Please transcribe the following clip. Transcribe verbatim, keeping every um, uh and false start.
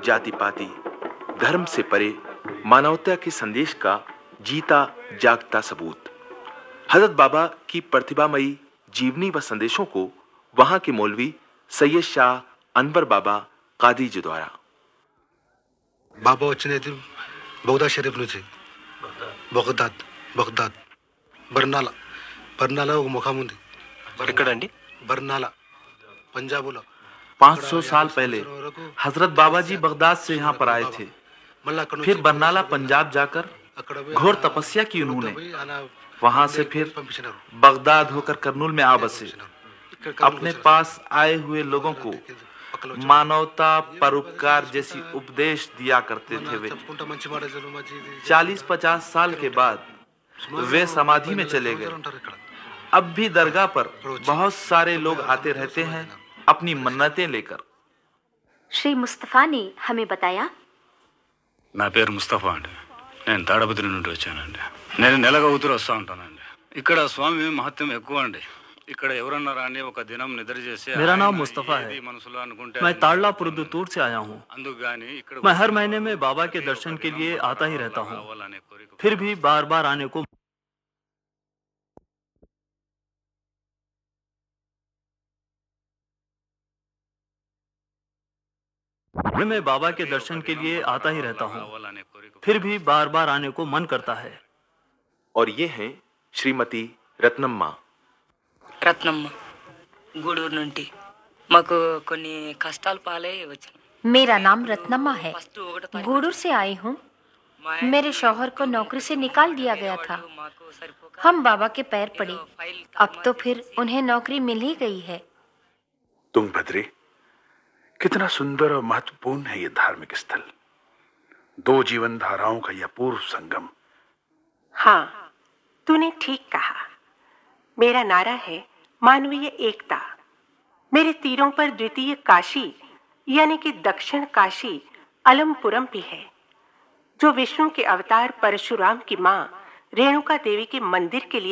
जाति पाति धर्म से परे मानवता के संदेश का जीता जागता सबूत। हजरत बाबा की प्रतिभामयी जीवनी व संदेशों को वहां के मौलवी सैयद शाह अनवर बाबा कादी जी द्वारा బాబా వచ్చినది బౌదా షరీఫ్ నుంచి బగదాద్ బగదాద్ బర్నాలా బర్నాలా ఒక ముఖం ఉంది ఎక్కడండి బర్నాలా पंजाबुला पाँच सौ साल पहले हजरत बाबा जी बगदाद से यहाँ पर आए थे। फिर बरनाला पंजाब जाकर घोर तपस्या की उन्होंने। वहां से फिर बगदाद होकर करनूल में आ बसे। अपने पास आए हुए लोगों को मानवता परोपकार जैसी उपदेश दिया करते थे। वे चालीस पचास साल के बाद वे समाधि में चले गए। अब भी दरगाह पर बहुत सारे लोग आते रहते हैं अपनी मन्नतें लेकर। श्री मुस्तफा ने हमें बताया, నా పేరు ముస్తఫా అండి, నేను తాడపత్రి నుండి వచ్చానండి। నేను నెలగా ఊతురు వస్తూ ఉంటానండి। ఇక్కడ స్వామి మహత్యం ఎక్కువ అండి। ఇక్కడ ఎవరన్నా రాని ఒక దినం నిద్ర చేసి मेरा नाम मुस्तफा है। मैं ताड़ला पुरदुतूर से आया हूँ। मैं हर महीने में बाबा के दर्शन के लिए आता ही रहता हूँ। फिर भी बार बार आने को मैं बाबा के दर्शन के लिए आता ही रहता हूँ। फिर भी बार बार आने को मन करता है। और ये हैं श्रीमती रत्नम्मा। రత్నమ్మ గూడూరు నుండి మాకు కొన్ని కష్టాలు పాలై వచ్చాను। मेरा नाम रत्नम्मा है, गूडूर से आई हूँ। मेरे शौहर को नौकरी से निकाल दिया गया था। हम बाबा के पैर पड़े, अब तो फिर उन्हें नौकरी मिल ही गई है। तुंगभद्रे, कितना सुंदर और महत्वपूर्ण है ये धार्मिक स्थल। दो जीवन धाराओं का यह पूर्व संगम। हाँ, तूने ठीक कहा। मेरा नारा है मानवीय एकता। मेरे तीरों पर द्वितीय काशी यानी कि दक्षिण काशी अलमपुरम भी है, जो विष्णु के अवतार परशुराम की मां रेणुका देवी के मंदिर के लिए